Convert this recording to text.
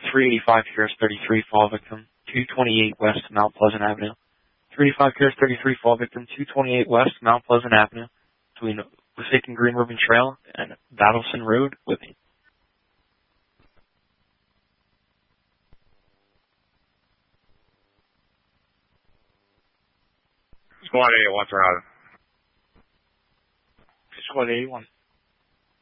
385 Harris 33, fall victim, 228 West Mount Pleasant Avenue. 385 Harris 33, fall victim, 228 West Mount Pleasant Avenue, between Forsaken Green Ribbon Trail and Battleson Road, Whitney. Squad 81 for Howard. Squad 81.